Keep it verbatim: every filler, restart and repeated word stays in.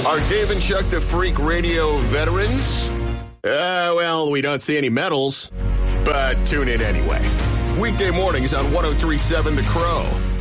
Are Dave and Chuck the Freak Radio veterans? Uh, well, we don't see any medals, but tune in anyway. Weekday mornings on one oh three point seven The Crow.